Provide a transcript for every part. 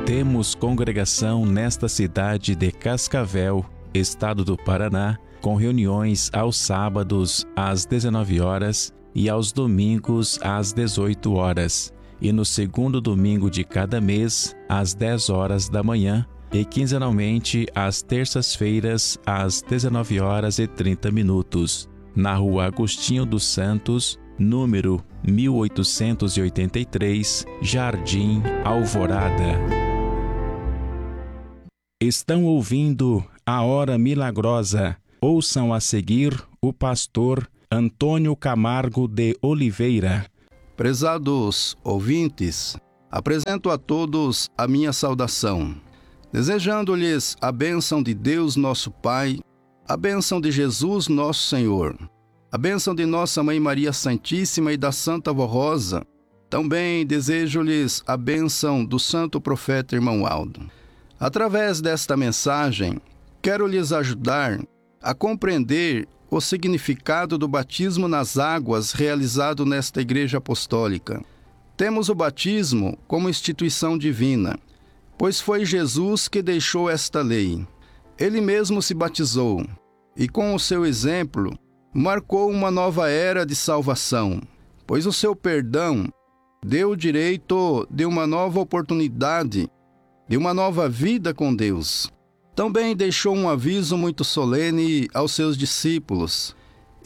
Temos congregação nesta cidade de Cascavel, estado do Paraná, com reuniões aos sábados às 19 horas e aos domingos às 18 horas, e no segundo domingo de cada mês às 10 horas da manhã, e quinzenalmente às terças-feiras às 19 horas e 30 minutos, na Rua Agostinho dos Santos, número 1883, Jardim Alvorada. Estão ouvindo A Hora Milagrosa. Ouçam a seguir o pastor Antônio Camargo de Oliveira. Prezados ouvintes, apresento a todos a minha saudação, desejando-lhes a bênção de Deus nosso Pai, a bênção de Jesus nosso Senhor, a bênção de nossa Mãe Maria Santíssima e da Santa Vó Rosa. Também desejo-lhes a bênção do Santo Profeta Irmão Aldo. Através desta mensagem, quero lhes ajudar a compreender o significado do batismo nas águas realizado nesta Igreja Apostólica. Temos o batismo como instituição divina, pois foi Jesus que deixou esta lei. Ele mesmo se batizou e, com o seu exemplo, marcou uma nova era de salvação, pois o seu perdão deu o direito de uma nova oportunidade, de uma nova vida com Deus. Também deixou um aviso muito solene aos seus discípulos: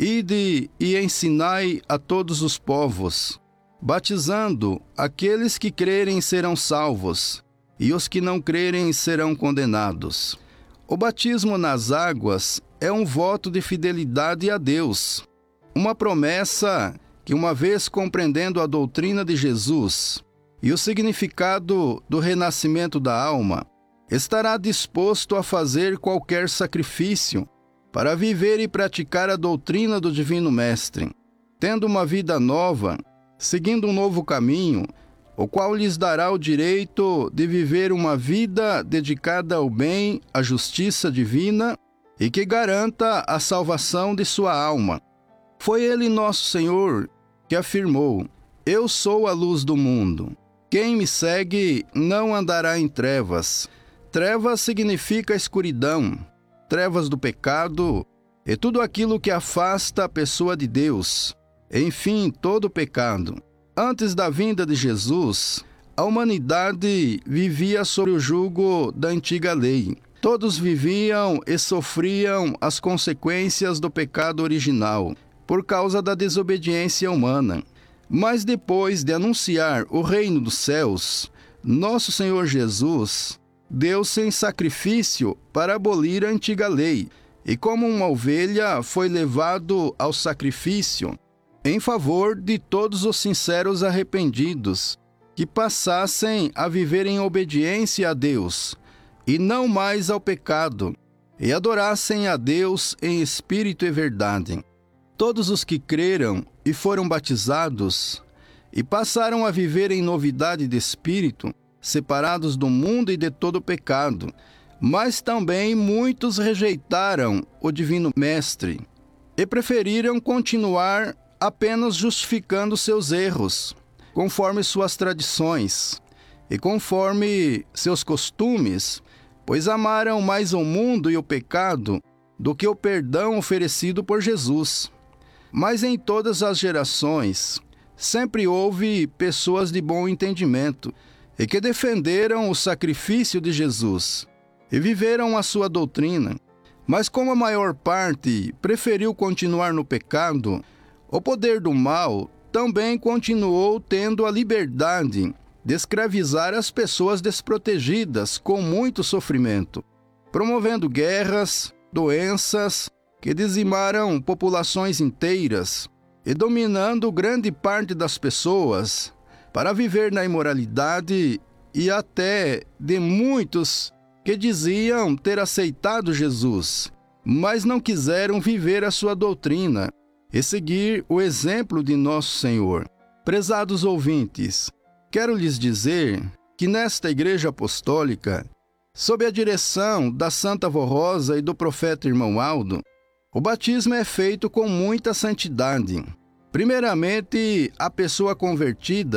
ide e ensinai a todos os povos, batizando aqueles que crerem serão salvos, e os que não crerem serão condenados. O batismo nas águas é um voto de fidelidade a Deus, uma promessa que, uma vez compreendendo a doutrina de Jesus e o significado do renascimento da alma, estará disposto a fazer qualquer sacrifício para viver e praticar a doutrina do Divino Mestre, tendo uma vida nova, seguindo um novo caminho, o qual lhes dará o direito de viver uma vida dedicada ao bem, à justiça divina e que garanta a salvação de sua alma. Foi Ele, nosso Senhor, que afirmou: eu sou a luz do mundo. Quem me segue não andará em trevas. Trevas significa escuridão, trevas do pecado e tudo aquilo que afasta a pessoa de Deus. Enfim, todo pecado. Antes da vinda de Jesus, a humanidade vivia sob o jugo da antiga lei. Todos viviam e sofriam as consequências do pecado original, por causa da desobediência humana. Mas depois de anunciar o reino dos céus, nosso Senhor Jesus deu-se em sacrifício para abolir a antiga lei, e como uma ovelha foi levado ao sacrifício em favor de todos os sinceros arrependidos, que passassem a viver em obediência a Deus, e não mais ao pecado, e adorassem a Deus em espírito e verdade. Todos os que creram e foram batizados, e passaram a viver em novidade de espírito, separados do mundo e de todo pecado. Mas também muitos rejeitaram o Divino Mestre e preferiram continuar apenas justificando seus erros, conforme suas tradições e conforme seus costumes, pois amaram mais o mundo e o pecado do que o perdão oferecido por Jesus. Mas em todas as gerações, sempre houve pessoas de bom entendimento e que defenderam o sacrifício de Jesus e viveram a sua doutrina. Mas como a maior parte preferiu continuar no pecado, o poder do mal também continuou tendo a liberdade de escravizar as pessoas desprotegidas com muito sofrimento, promovendo guerras, doenças que dizimaram populações inteiras e dominando grande parte das pessoas para viver na imoralidade, e até de muitos que diziam ter aceitado Jesus, mas não quiseram viver a sua doutrina e seguir o exemplo de nosso Senhor. Prezados ouvintes, quero lhes dizer que nesta Igreja Apostólica, sob a direção da Santa Vó Rosa e do Profeta Irmão Aldo, o batismo é feito com muita santidade. Primeiramente, a pessoa convertida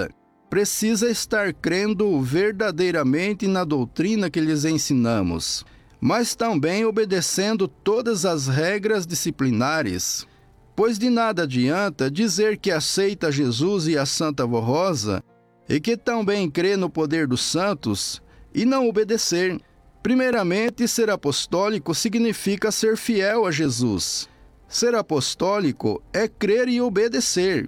precisa estar crendo verdadeiramente na doutrina que lhes ensinamos, mas também obedecendo todas as regras disciplinares. Pois de nada adianta dizer que aceita Jesus e a Santa Vó Rosa e que também crê no poder dos santos e não obedecer. Primeiramente, ser apostólico significa ser fiel a Jesus. Ser apostólico é crer e obedecer,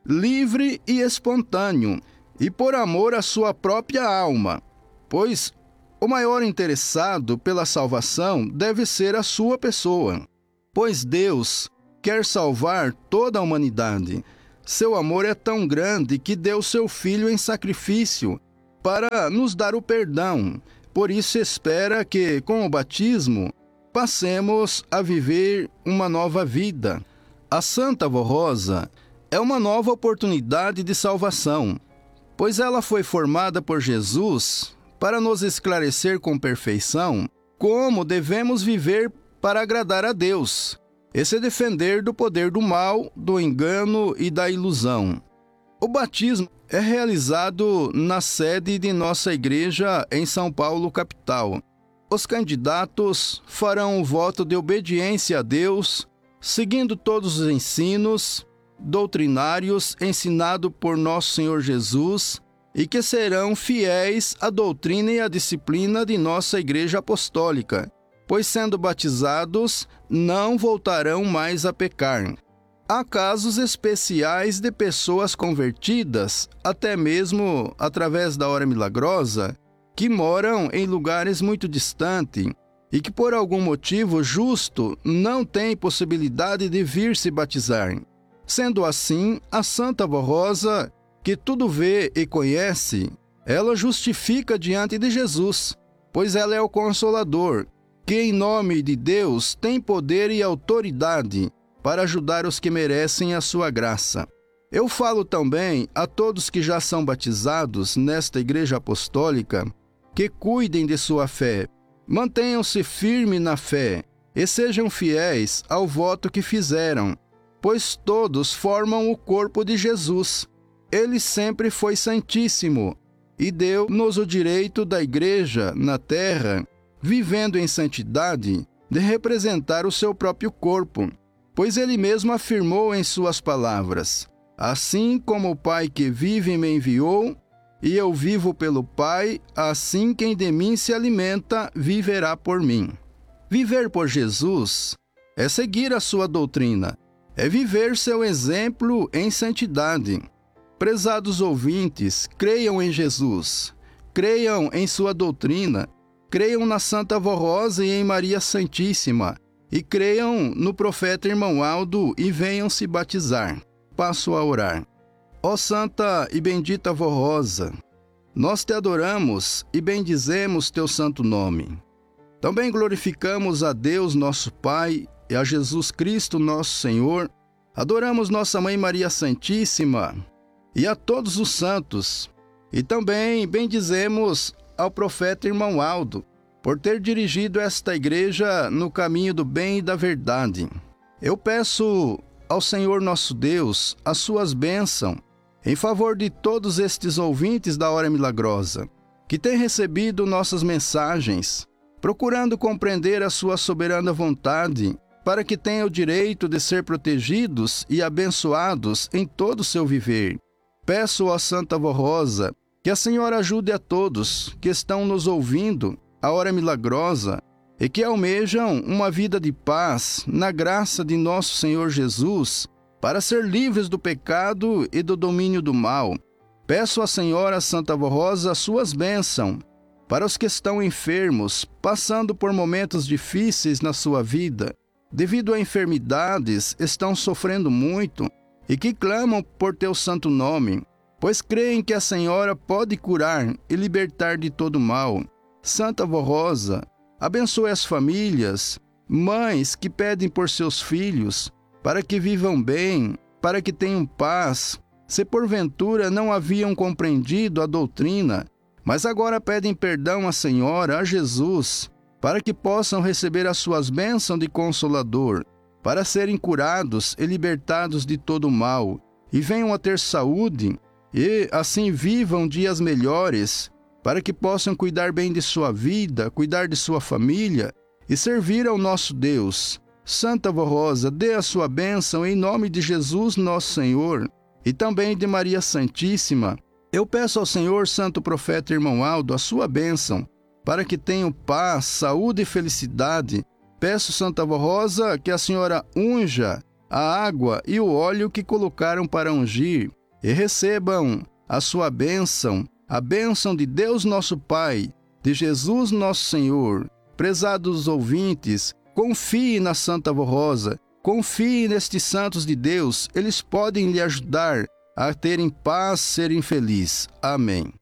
livre e espontâneo, e por amor à sua própria alma, pois o maior interessado pela salvação deve ser a sua pessoa, pois Deus quer salvar toda a humanidade. Seu amor é tão grande que deu seu Filho em sacrifício para nos dar o perdão. Por isso espera que, com o batismo, passemos a viver uma nova vida. A Santa Vó Rosa é uma nova oportunidade de salvação, pois ela foi formada por Jesus para nos esclarecer com perfeição como devemos viver para agradar a Deus e se defender do poder do mal, do engano e da ilusão. O batismo é realizado na sede de nossa igreja em São Paulo, capital. Os candidatos farão um voto de obediência a Deus, seguindo todos os ensinos doutrinários ensinados por nosso Senhor Jesus e que serão fiéis à doutrina e à disciplina de nossa Igreja Apostólica, pois sendo batizados não voltarão mais a pecar. Há casos especiais de pessoas convertidas, até mesmo através da hora milagrosa, que moram em lugares muito distantes e que por algum motivo justo não têm possibilidade de vir se batizar. Sendo assim, a Santa Vó Rosa, que tudo vê e conhece, ela justifica diante de Jesus, pois ela é o Consolador, que em nome de Deus tem poder e autoridade para ajudar os que merecem a sua graça. Eu falo também a todos que já são batizados nesta Igreja Apostólica que cuidem de sua fé, mantenham-se firmes na fé e sejam fiéis ao voto que fizeram, pois todos formam o corpo de Jesus. Ele sempre foi santíssimo e deu-nos o direito da Igreja na terra, vivendo em santidade, de representar o seu próprio corpo, pois ele mesmo afirmou em suas palavras: assim como o Pai que vive me enviou, e eu vivo pelo Pai, assim quem de mim se alimenta viverá por mim. Viver por Jesus é seguir a sua doutrina, é viver seu exemplo em santidade. Prezados ouvintes, creiam em Jesus, creiam em sua doutrina, creiam na Santa Vó Rosa e em Maria Santíssima, e creiam no profeta Irmão Aldo e venham se batizar. Passo a orar. Ó Santa e bendita Vó Rosa, nós te adoramos e bendizemos teu santo nome. Também glorificamos a Deus nosso Pai e a Jesus Cristo nosso Senhor. Adoramos nossa Mãe Maria Santíssima e a todos os santos. E também bendizemos ao profeta Irmão Aldo, por ter dirigido esta igreja no caminho do bem e da verdade. Eu peço ao Senhor nosso Deus as suas bênçãos em favor de todos estes ouvintes da Hora Milagrosa, que têm recebido nossas mensagens, procurando compreender a sua soberana vontade, para que tenham o direito de ser protegidos e abençoados em todo o seu viver. Peço à Santa Vó Rosa que a Senhora ajude a todos que estão nos ouvindo a Hora Milagrosa e que almejam uma vida de paz na graça de nosso Senhor Jesus, para ser livres do pecado e do domínio do mal. Peço à Senhora Santa Vó Rosa as suas bênçãos para os que estão enfermos, passando por momentos difíceis na sua vida, devido a enfermidades, estão sofrendo muito e que clamam por teu santo nome, pois creem que a Senhora pode curar e libertar de todo mal. Santa Vó Rosa, abençoe as famílias, mães que pedem por seus filhos, para que vivam bem, para que tenham paz, se porventura não haviam compreendido a doutrina, mas agora pedem perdão à Senhora, a Jesus, para que possam receber as suas bênçãos de Consolador, para serem curados e libertados de todo o mal, e venham a ter saúde e assim vivam dias melhores, para que possam cuidar bem de sua vida, cuidar de sua família e servir ao nosso Deus. Santa Vó Rosa, dê a sua bênção em nome de Jesus nosso Senhor e também de Maria Santíssima. Eu peço ao Senhor, Santo Profeta Irmão Aldo, a sua bênção, para que tenham paz, saúde e felicidade. Peço, Santa Vó Rosa, que a senhora unja a água e o óleo que colocaram para ungir, e recebam a sua bênção, a bênção de Deus nosso Pai, de Jesus nosso Senhor. Prezados ouvintes, confie na Santa Vó Rosa, confie nestes santos de Deus, eles podem lhe ajudar a terem paz, serem felizes. Amém.